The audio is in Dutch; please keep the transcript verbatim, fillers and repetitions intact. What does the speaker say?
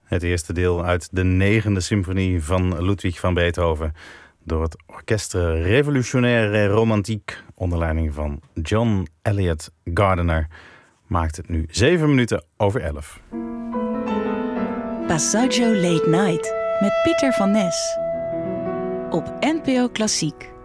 Het eerste deel uit de negende symfonie van Ludwig van Beethoven door het Orchestre Revolutionaire Romantique onder leiding van John Elliott Gardiner maakt het nu zeven minuten over elf. Passaggio Late Night met Pieter van Nes op N P O Klassiek.